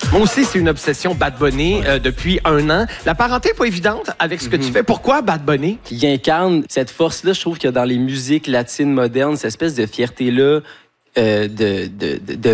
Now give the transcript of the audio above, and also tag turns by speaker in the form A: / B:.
A: Moi aussi, c'est une obsession Bad Bunny depuis 1 an. La parenté n'est pas évidente avec ce que tu fais. Pourquoi Bad Bunny?
B: Il incarne cette force-là, je trouve qu'il y a dans les musiques latines modernes, cette espèce de fierté-là de